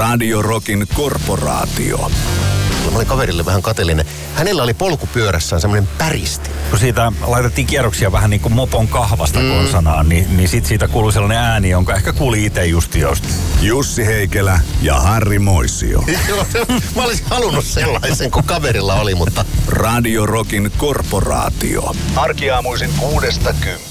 Radio Rockin korporaatio. Mä olin kaverille vähän kateellinen. Hänellä oli polkupyörässään semmoinen päristi. Kun siitä laitettiin kierroksia vähän niin kuin mopon kahvasta konsanaan, niin sit siitä kuului sellainen ääni, jonka ehkä kuuli itse just jostain. Jussi Heikelä ja Harri Moisio. Mä olisin halunnut sellaisen, kun kaverilla oli, mutta... Radio Rockin korporaatio. Arkiaamuisin 6-10.